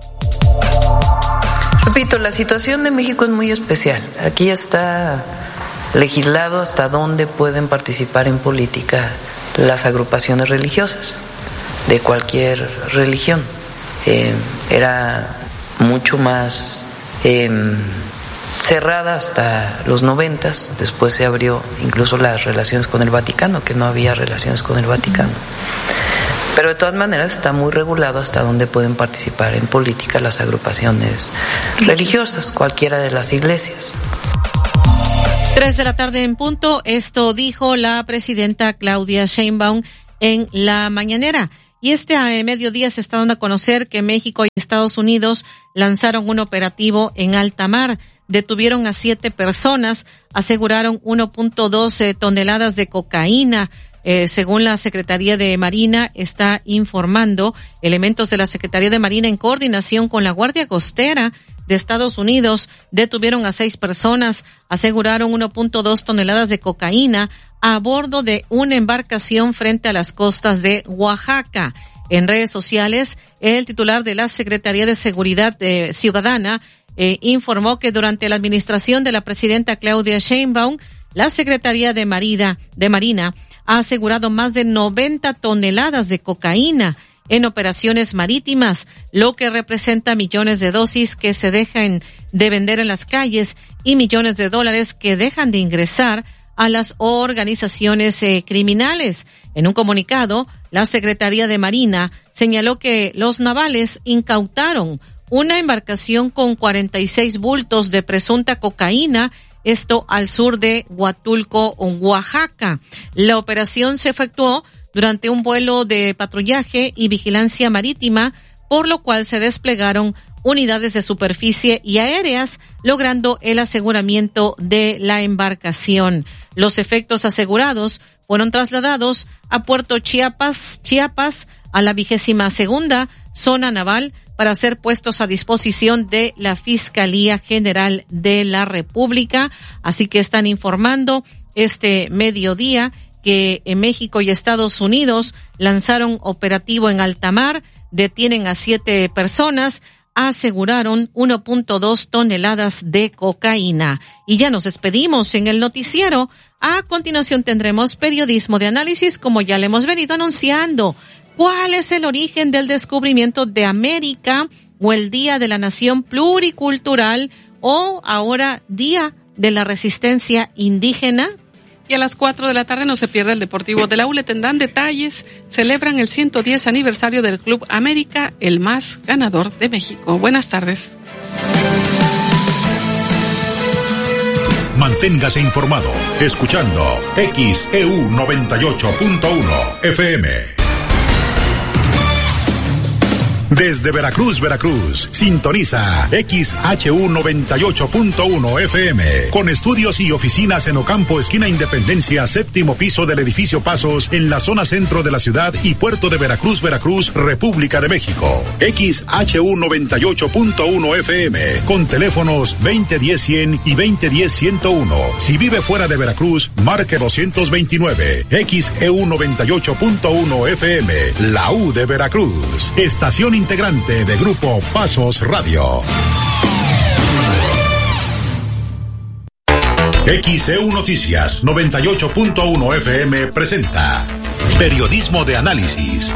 Repito, la situación de México es muy especial. Aquí está legislado hasta dónde pueden participar en política las agrupaciones religiosas de cualquier religión. Eh, era mucho más eh, cerrada hasta los noventas, después se abrió incluso las relaciones con el Vaticano, que no había relaciones con el Vaticano. Pero de todas maneras está muy regulado hasta dónde pueden participar en política las agrupaciones religiosas, cualquiera de las iglesias. Tres de la tarde en punto, esto dijo la presidenta Claudia Sheinbaum en la mañanera. Y este a mediodía se está dando a conocer que México y Estados Unidos lanzaron un operativo en alta mar. Detuvieron a siete personas, aseguraron uno punto doce toneladas de cocaína. Eh, según la Secretaría de Marina, está informando elementos de la Secretaría de Marina en coordinación con la Guardia Costera de Estados Unidos, detuvieron a seis personas, aseguraron uno punto dos toneladas de cocaína a bordo de una embarcación frente a las costas de Oaxaca. En redes sociales, el titular de la Secretaría de Seguridad eh, Ciudadana eh, informó que durante la administración de la presidenta Claudia Sheinbaum, la Secretaría de Marina, de Marina ha asegurado más de noventa toneladas de cocaína en operaciones marítimas, lo que representa millones de dosis que se dejan de vender en las calles y millones de dólares que dejan de ingresar a las organizaciones eh, criminales. En un comunicado, la Secretaría de Marina señaló que los navales incautaron una embarcación con cuarenta y seis bultos de presunta cocaína, esto al sur de Huatulco, Oaxaca. La operación se efectuó durante un vuelo de patrullaje y vigilancia marítima, por lo cual se desplegaron unidades de superficie y aéreas, logrando el aseguramiento de la embarcación. Los efectos asegurados fueron trasladados a Puerto Chiapas, Chiapas, a la vigésima segunda zona naval, para ser puestos a disposición de la Fiscalía General de la República. Así que están informando este mediodía que en México y Estados Unidos lanzaron operativo en alta mar, detienen a siete personas, aseguraron uno punto dos toneladas de cocaína. Y ya nos despedimos en el noticiero. A continuación tendremos periodismo de análisis, como ya le hemos venido anunciando. ¿Cuál es el origen del descubrimiento de América, o el Día de la Nación Pluricultural, o ahora Día de la Resistencia Indígena? Y a las cuatro de la tarde no se pierde el Deportivo de la U. Le tendrán detalles. Celebran el ciento diez aniversario del Club América, el más ganador de México. Buenas tardes. Manténgase informado escuchando X E U noventa y ocho punto uno F M. Desde Veracruz, Veracruz, sintoniza X H U noventa y ocho punto uno F M, con estudios y oficinas en Ocampo, esquina Independencia, séptimo piso del edificio Pasos, en la zona centro de la ciudad y puerto de Veracruz, Veracruz, República de México. X H U noventa y ocho punto uno F M, con teléfonos veinte diez cien y veinte diez ciento uno. Si vive fuera de Veracruz, marque doscientos veintinueve. X E U noventa y ocho punto uno F M, la U de Veracruz. Estación integrante de Grupo Pasos Radio. X E U Noticias noventa y ocho punto uno F M presenta Periodismo de Análisis.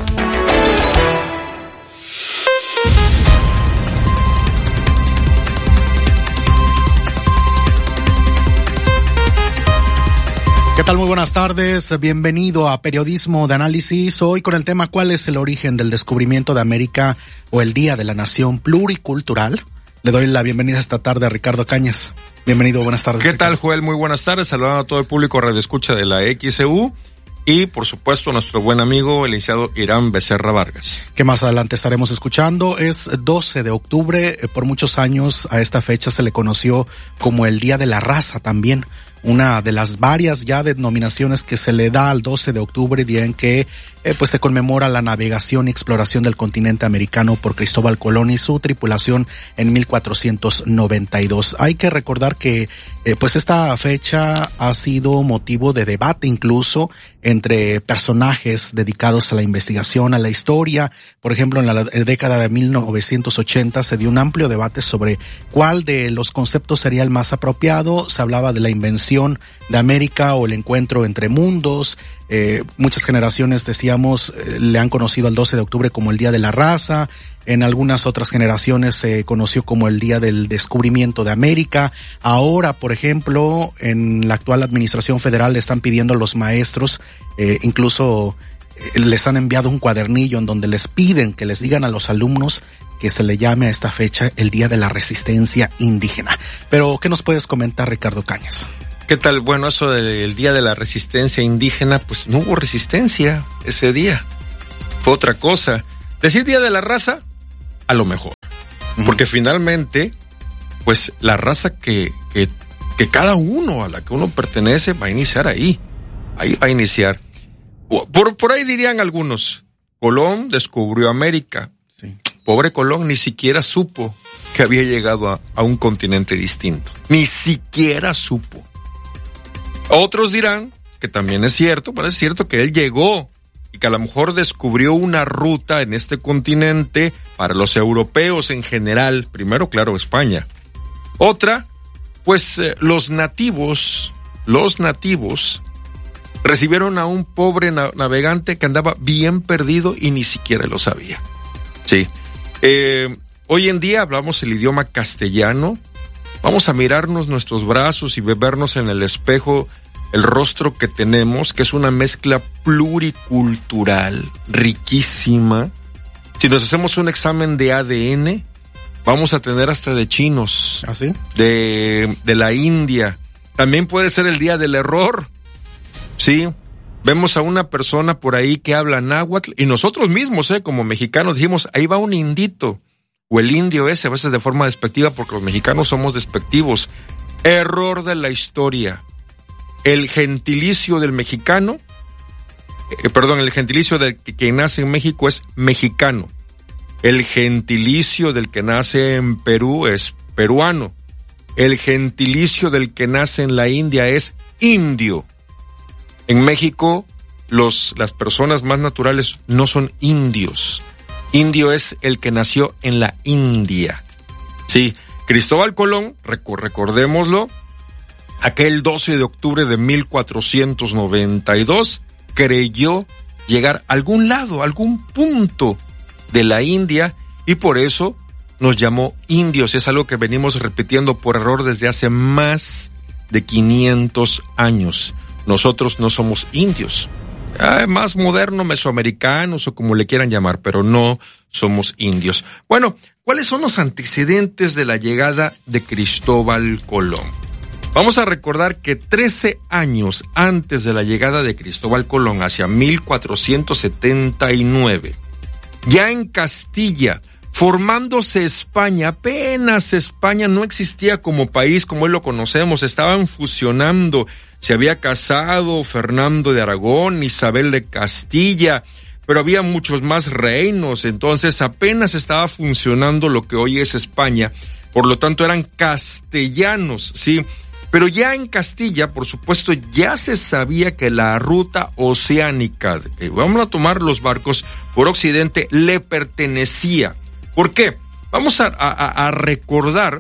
¿Qué tal? Muy buenas tardes. Bienvenido a Periodismo de Análisis. Hoy con el tema ¿cuál es el origen del descubrimiento de América o el Día de la Nación Pluricultural? Le doy la bienvenida esta tarde a Ricardo Cañas. Bienvenido, buenas tardes. ¿Qué tal, Joel? Muy buenas tardes. Saludando a todo el público radioescucha de la X E U. Y, por supuesto, nuestro buen amigo, el licenciado Irán Becerra Vargas. Que más adelante estaremos escuchando. Es doce de octubre. Por muchos años a esta fecha se le conoció como el Día de la Raza también. Una de las varias ya denominaciones que se le da al doce de octubre, día en que eh, pues se conmemora la navegación y exploración del continente americano por Cristóbal Colón y su tripulación en mil cuatrocientos noventa y dos. Hay que recordar que eh, pues esta fecha ha sido motivo de debate incluso entre personajes dedicados a la investigación, a la historia. Por ejemplo, en la década de mil novecientos ochenta se dio un amplio debate sobre cuál de los conceptos sería el más apropiado. Se hablaba de la invención de América o el encuentro entre mundos. Eh, muchas generaciones, decíamos, eh, le han conocido al doce de octubre como el Día de la Raza. En algunas otras generaciones se conoció como el Día del Descubrimiento de América. Ahora, por ejemplo, en la actual administración federal le están pidiendo a los maestros, eh, incluso eh, les han enviado un cuadernillo en donde les piden que les digan a los alumnos que se le llame a esta fecha el Día de la Resistencia Indígena. Pero, ¿qué nos puedes comentar, Ricardo Cañas? ¿Qué tal? Bueno, eso del Día de la Resistencia Indígena, pues no hubo resistencia ese día. Fue otra cosa. Decir Día de la Raza, a lo mejor. Uh-huh. Porque finalmente, pues la raza que, que, que cada uno a la que uno pertenece va a iniciar ahí. Ahí va a iniciar. Por, por ahí dirían algunos, Colón descubrió América. Sí. Pobre Colón ni siquiera supo que había llegado a, a un continente distinto. Ni siquiera supo. Otros dirán que también es cierto, pero es cierto que él llegó y que a lo mejor descubrió una ruta en este continente para los europeos en general. Primero, claro, España. Otra, pues eh, los nativos, los nativos recibieron a un pobre na- navegante que andaba bien perdido y ni siquiera lo sabía. Sí. Eh, hoy en día hablamos el idioma castellano. Vamos a mirarnos nuestros brazos y vernos en el espejo el rostro que tenemos, que es una mezcla pluricultural, riquísima. Si nos hacemos un examen de A D N, vamos a tener hasta de chinos. ¿Ah, sí? De, de la India. También puede ser el día del error. Sí. Vemos a una persona por ahí que habla náhuatl y nosotros mismos, eh, como mexicanos, dijimos, ahí va un indito. O el indio ese, a veces de forma despectiva, porque los mexicanos somos despectivos. Error de la historia. El gentilicio del mexicano, eh, perdón, el gentilicio del que, que nace en México es mexicano. El gentilicio del que nace en Perú es peruano. El gentilicio del que nace en la India es indio. En México, los, las personas más naturales no son indios. Indio es el que nació en la India. Sí, Cristóbal Colón, rec- recordémoslo, aquel doce de octubre de mil cuatrocientos noventa y dos, creyó llegar a algún lado, a algún punto de la India, y por eso nos llamó indios. Es algo que venimos repitiendo por error desde hace más de quinientos años. Nosotros no somos indios. Ah, más moderno, mesoamericanos o como le quieran llamar, pero no somos indios. Bueno, ¿cuáles son los antecedentes de la llegada de Cristóbal Colón? Vamos a recordar que trece años antes de la llegada de Cristóbal Colón, hacia mil cuatrocientos setenta y nueve, ya en Castilla, formándose España, apenas España no existía como país como hoy lo conocemos, estaban fusionando. Se había casado Fernando de Aragón, Isabel de Castilla, pero había muchos más reinos, entonces apenas estaba funcionando lo que hoy es España, por lo tanto eran castellanos, ¿sí? Pero ya en Castilla, por supuesto, ya se sabía que la ruta oceánica, que vamos a tomar los barcos por Occidente, le pertenecía. ¿Por qué? Vamos a, a, a recordar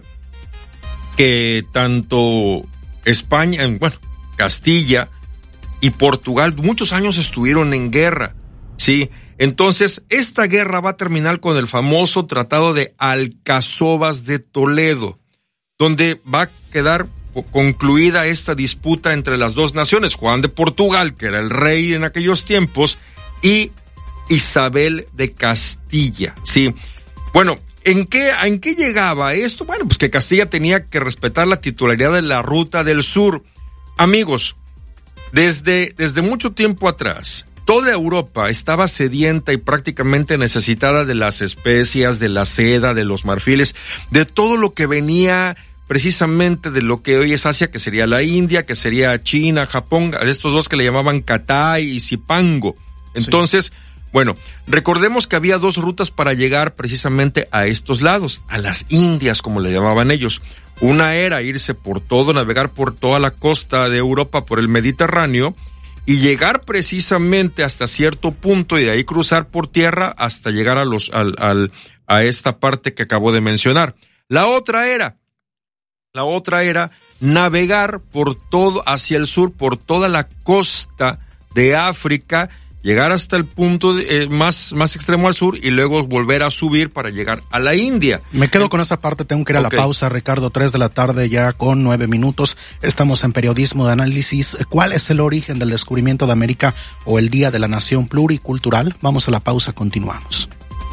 que tanto España, bueno, Castilla y Portugal muchos años estuvieron en guerra, ¿sí? Entonces, esta guerra va a terminar con el famoso Tratado de Alcazobas de Toledo, donde va a quedar concluida esta disputa entre las dos naciones, Juan de Portugal, que era el rey en aquellos tiempos, y Isabel de Castilla, ¿sí? Bueno, ¿en qué, en qué llegaba esto? Bueno, pues que Castilla tenía que respetar la titularidad de la Ruta del Sur. Amigos, desde, desde mucho tiempo atrás, toda Europa estaba sedienta y prácticamente necesitada de las especias, de la seda, de los marfiles, de todo lo que venía precisamente de lo que hoy es Asia, que sería la India, que sería China, Japón, de estos dos que le llamaban Catay y Zipango. Entonces, sí. Bueno, recordemos que había dos rutas para llegar precisamente a estos lados, a las Indias, como le llamaban ellos. Una era irse por todo, navegar por toda la costa de Europa, por el Mediterráneo, y llegar precisamente hasta cierto punto y de ahí cruzar por tierra hasta llegar a los, al, al, a esta parte que acabo de mencionar. La otra era, la otra era navegar por todo, hacia el sur, por toda la costa de África, llegar hasta el punto de, eh, más, más extremo al sur y luego volver a subir para llegar a la India. Me quedo con esa parte, tengo que ir a okay. la pausa, Ricardo, tres de la tarde ya con nueve minutos. Estamos en Periodismo de Análisis. ¿Cuál es el origen del descubrimiento de América o el Día de la Nación Pluricultural? Vamos a la pausa, continuamos.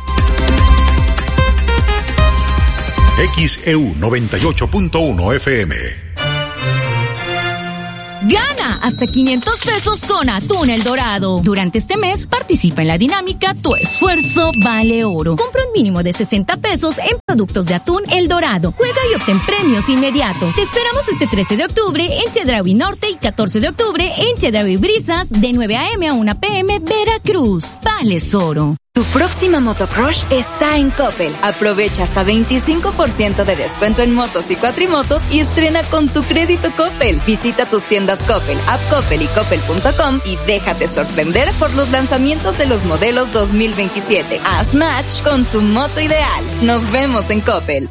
X E U noventa y ocho punto uno F M. Gana hasta quinientos pesos con Atún El Dorado. Durante este mes participa en la dinámica Tu Esfuerzo Vale Oro. Compra un mínimo de sesenta pesos en productos de Atún El Dorado. Juega y obtén premios inmediatos. Te esperamos este trece de octubre en Chedraui Norte y catorce de octubre en Chedraui Brisas de nueve a eme a una pe eme Veracruz. Vales Oro. Tu próxima motocrush está en Coppel. Aprovecha hasta veinticinco por ciento de descuento en motos y cuatrimotos y estrena con tu crédito Coppel. Visita tus tiendas Coppel, App Coppel y Coppel punto com y déjate sorprender por los lanzamientos de los modelos dos mil veintisiete. Haz match con tu moto ideal. Nos vemos en Coppel.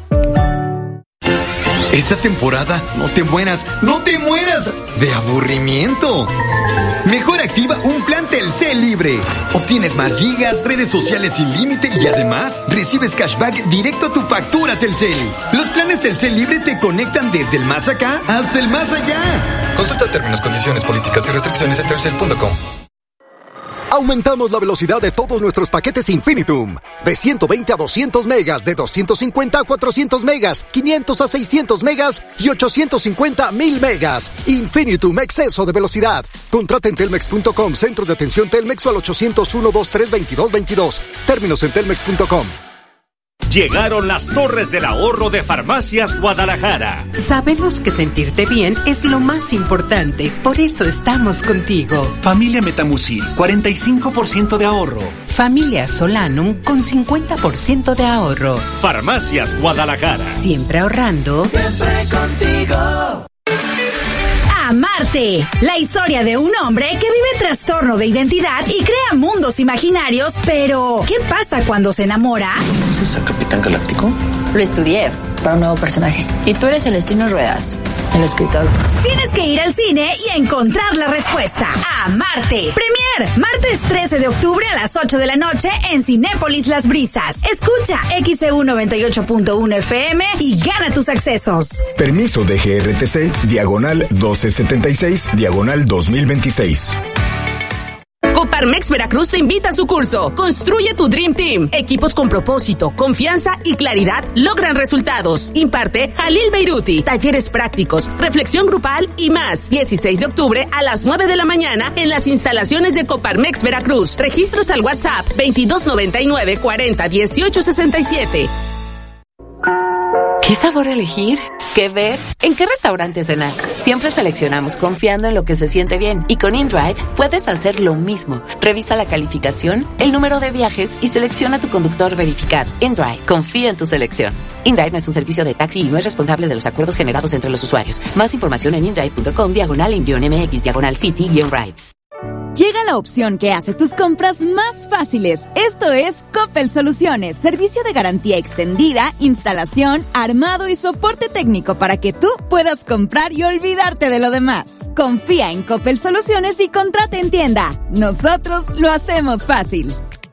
Esta temporada no te mueras, no te mueras de aburrimiento. Mejor activa un plan Telcel libre. Obtienes más gigas, redes sociales sin límite y además recibes cashback directo a tu factura Telcel. Los planes Telcel libre te conectan desde el más acá hasta el más allá. Consulta términos, condiciones, políticas y restricciones en telcel punto com. Aumentamos la velocidad de todos nuestros paquetes Infinitum. De ciento veinte a doscientos megas, de doscientos cincuenta a cuatrocientos megas, quinientos a seiscientos megas y ochocientos cincuenta a mil megas. Infinitum, exceso de velocidad. Contrata en telmex punto com, centros de atención Telmex o al ochocientos uno, veintitrés, veintidós veintidós. Términos en telmex punto com. Llegaron las Torres del Ahorro de Farmacias Guadalajara. Sabemos que sentirte bien es lo más importante, por eso estamos contigo. Familia Metamucil, cuarenta y cinco por ciento de ahorro. Familia Solanum con cincuenta por ciento de ahorro. Farmacias Guadalajara. Siempre ahorrando. Siempre contigo. Amarte, la historia de un hombre que vive trastorno de identidad y crea mundos imaginarios, pero ¿qué pasa cuando se enamora? ¿Es el Capitán Galáctico? Lo estudié para un nuevo personaje. Y tú eres Celestino Ruedas, el escritor. Tienes que ir al cine y encontrar la respuesta. Amarte. Premier, martes trece de octubre a las ocho de la noche en Cinépolis Las Brisas. Escucha X E U noventa y ocho punto uno F M y gana tus accesos. Permiso de G R T C, diagonal doce setenta y seis, diagonal dos mil veintiséis. Coparmex Veracruz te invita a su curso Construye tu Dream Team. Equipos con propósito, confianza y claridad logran resultados. Imparte Jalil Beiruti. Talleres prácticos, reflexión grupal y más. dieciséis de octubre a las nueve de la mañana en las instalaciones de Coparmex Veracruz. Registros al WhatsApp veintidós noventa y nueve, cuarenta, dieciocho sesenta y siete. ¿Qué sabor elegir? ¿Qué ver? ¿En qué restaurante cenar? Siempre seleccionamos confiando en lo que se siente bien. Y con InDrive puedes hacer lo mismo. Revisa la calificación, el número de viajes y selecciona tu conductor verificado. InDrive, confía en tu selección. InDrive no es un servicio de taxi y no es responsable de los acuerdos generados entre los usuarios. Más información en indrive punto com, diagonal envión M X, diagonal city, guión rides. Llega la opción que hace tus compras más fáciles. Esto es Coppel Soluciones, servicio de garantía extendida, instalación, armado y soporte técnico para que tú puedas comprar y olvidarte de lo demás. Confía en Coppel Soluciones y contrata en tienda. Nosotros lo hacemos fácil.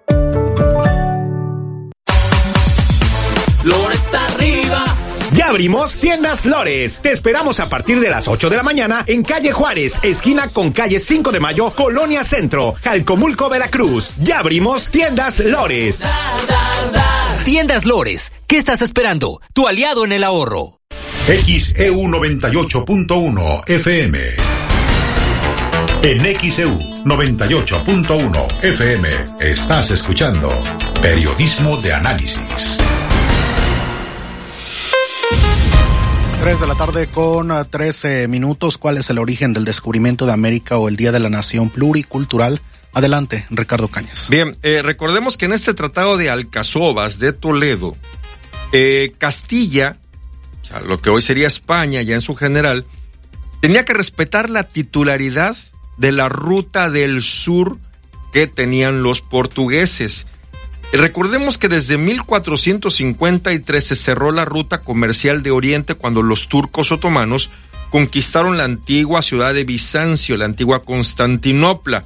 Lores arriba. Ya abrimos Tiendas Lores. Te esperamos a partir de las ocho de la mañana en calle Juárez, esquina con calle cinco de mayo, Colonia Centro, Jalcomulco, Veracruz. Ya abrimos Tiendas Lores. Tiendas Lores. ¿Qué estás esperando? Tu aliado en el ahorro. X E U noventa y ocho punto uno F M. En X E U noventa y ocho punto uno F M estás escuchando Periodismo de Análisis. tres de la tarde con trece minutos. ¿Cuál es el origen del descubrimiento de América o el Día de la Nación Pluricultural? Adelante, Ricardo Cañas. Bien, eh, recordemos que en este Tratado de Alcazobas de Toledo, eh, Castilla, o sea, lo que hoy sería España ya en su general, tenía que respetar la titularidad de la ruta del sur que tenían los portugueses. Recordemos que desde mil cuatrocientos cincuenta y tres se cerró la ruta comercial de Oriente cuando los turcos otomanos conquistaron la antigua ciudad de Bizancio, la antigua Constantinopla.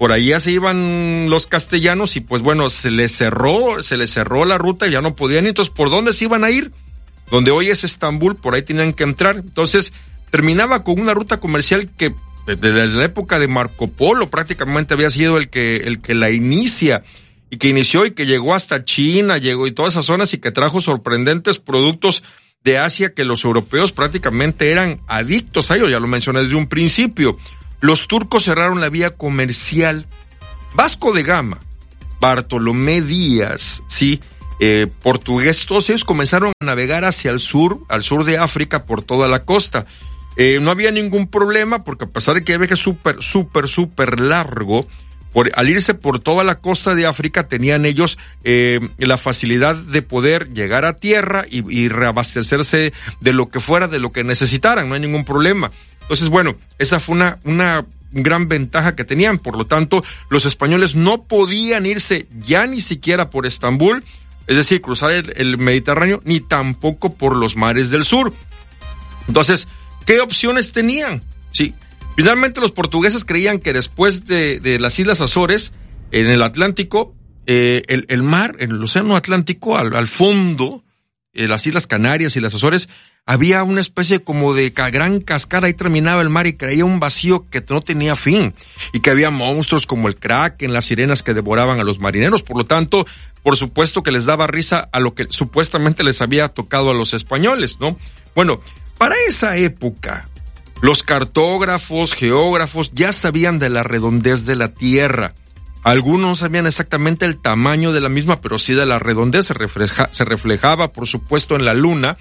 por allá se iban los castellanos y pues bueno, se les cerró, se les cerró la ruta y ya no podían, entonces ¿por dónde se iban a ir? Donde hoy es Estambul, por ahí tenían que entrar, entonces terminaba con una ruta comercial que desde la época de Marco Polo prácticamente había sido el que, el que la inicia, y que inició y que llegó hasta China, llegó y todas esas zonas y que trajo sorprendentes productos de Asia que los europeos prácticamente eran adictos a ello, ya lo mencioné desde un principio. Los turcos cerraron la vía comercial. Vasco de Gama, Bartolomé Díaz, sí, eh, portugués, todos ellos comenzaron a navegar hacia el sur, al sur de África por toda la costa. Eh, no había ningún problema porque a pesar de que el viaje es súper, súper, súper largo, por, al irse por toda la costa de África tenían ellos eh, la facilidad de poder llegar a tierra y, y reabastecerse de lo que fuera, de lo que necesitaran, no hay ningún problema. Entonces, bueno, esa fue una, una gran ventaja que tenían, por lo tanto, los españoles no podían irse ya ni siquiera por Estambul, es decir, cruzar el, el Mediterráneo, ni tampoco por los mares del sur. Entonces, ¿qué opciones tenían? Sí. Finalmente los portugueses creían que después de, de las Islas Azores, en el Atlántico, eh, el, el mar, en el océano Atlántico, al, al fondo, eh, las Islas Canarias y las Azores, había una especie como de gran cascada, ahí terminaba el mar y creía un vacío que no tenía fin, y que había monstruos como el kraken, las sirenas que devoraban a los marineros, por lo tanto, por supuesto que les daba risa a lo que supuestamente les había tocado a los españoles, ¿no? Bueno, para esa época, los cartógrafos, geógrafos ya sabían de la redondez de la Tierra. Algunos no sabían exactamente el tamaño de la misma, pero sí de la redondez. Se, refleja, se reflejaba, por supuesto, en la Luna,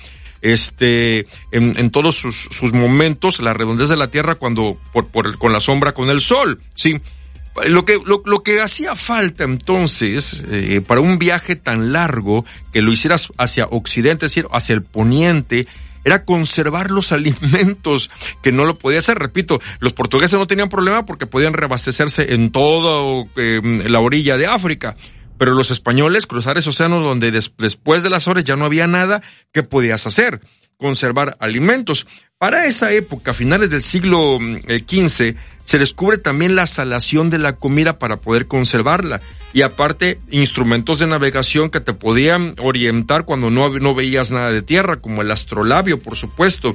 este, en, en todos sus, sus momentos, la redondez de la Tierra cuando, por, por, con la sombra con el Sol, sí. Lo que, lo, lo que hacía falta entonces, eh, para un viaje tan largo, que lo hicieras hacia Occidente, es decir, hacia el poniente, era conservar los alimentos, que no lo podía hacer. Repito, los portugueses no tenían problema porque podían reabastecerse en toda eh, la orilla de África, pero los españoles, cruzar ese océano donde des, después de las Azores ya no había nada, ¿qué podías hacer? Conservar alimentos. Para esa época, finales del siglo quince, se descubre también la salación de la comida para poder conservarla. Y aparte, instrumentos de navegación que te podían orientar cuando no, no veías nada de tierra, como el astrolabio, por supuesto.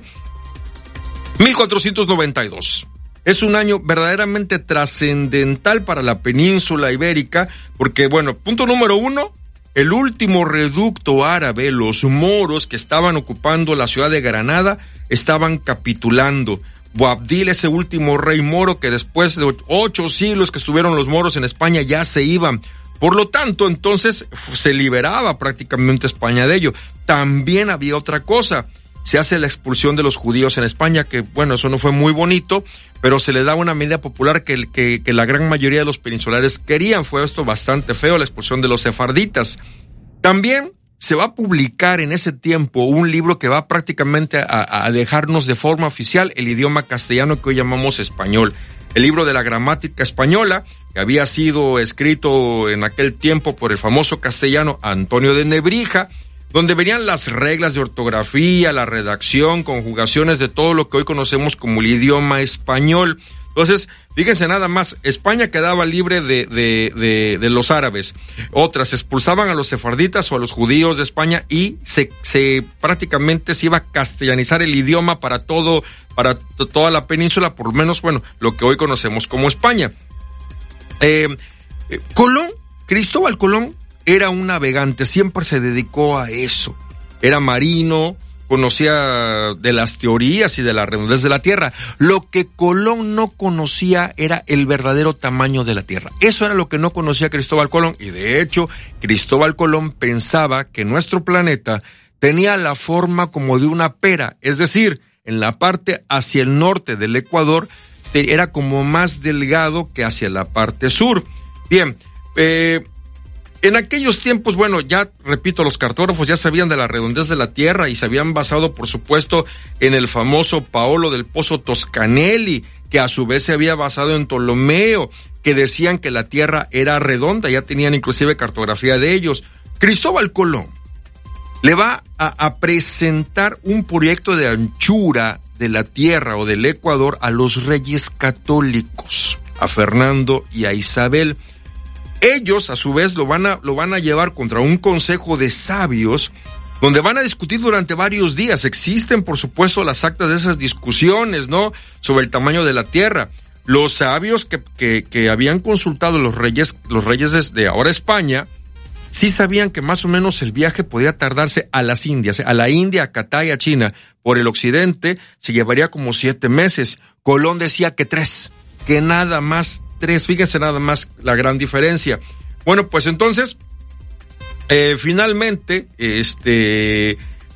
mil cuatrocientos noventa y dos. Es un año verdaderamente trascendental para la península ibérica, porque, bueno, punto número uno, el último reducto árabe, los moros que estaban ocupando la ciudad de Granada, estaban capitulando. Boabdil, ese último rey moro que después de ocho siglos que estuvieron los moros en España ya se iban. Por lo tanto, entonces se liberaba prácticamente España de ello. También había otra cosa. Se hace la expulsión de los judíos en España, que bueno, eso no fue muy bonito, pero se le da una medida popular que, que, que la gran mayoría de los peninsulares querían. Fue esto bastante feo, la expulsión de los sefarditas. También se va a publicar en ese tiempo un libro que va prácticamente a, a dejarnos de forma oficial el idioma castellano que hoy llamamos español. El libro de la gramática española, que había sido escrito en aquel tiempo por el famoso castellano Antonio de Nebrija, donde venían las reglas de ortografía, la redacción, conjugaciones de todo lo que hoy conocemos como el idioma español. Entonces, fíjense nada más, España quedaba libre de, de, de, de los árabes. Otras expulsaban a los sefarditas o a los judíos de España y se, se prácticamente se iba a castellanizar el idioma para todo, para t- toda la península, por lo menos, bueno, lo que hoy conocemos como España. Eh, eh, Colón, Cristóbal Colón, era un navegante, siempre se dedicó a eso. Era marino, conocía de las teorías y de la redondez de la Tierra. Lo que Colón no conocía era el verdadero tamaño de la Tierra. Eso era lo que no conocía Cristóbal Colón. Y de hecho, Cristóbal Colón pensaba que nuestro planeta tenía la forma como de una pera. Es decir, en la parte hacia el norte del Ecuador era como más delgado que hacia la parte sur. Bien, eh... en aquellos tiempos, bueno, ya repito, los cartógrafos ya sabían de la redondez de la Tierra y se habían basado, por supuesto, en el famoso Paolo del Pozo Toscanelli, que a su vez se había basado en Ptolomeo, que decían que la Tierra era redonda, ya tenían inclusive cartografía de ellos. Cristóbal Colón le va a, a presentar un proyecto de anchura de la Tierra o del Ecuador a los reyes católicos. a Fernando y a Isabel. Ellos, a su vez, lo van a, lo van a llevar contra un consejo de sabios, donde van a discutir durante varios días. Existen, por supuesto, las actas de esas discusiones, ¿no?, sobre el tamaño de la tierra. Los sabios que, que, que habían consultado los reyes, los reyes de ahora España, sí sabían que más o menos el viaje podía tardarse a las Indias, a la India, a Catay, a China, por el occidente, se llevaría como siete meses. Colón decía que tres, que nada más tres, fíjense nada más la gran diferencia. Bueno, pues entonces, eh, finalmente, este,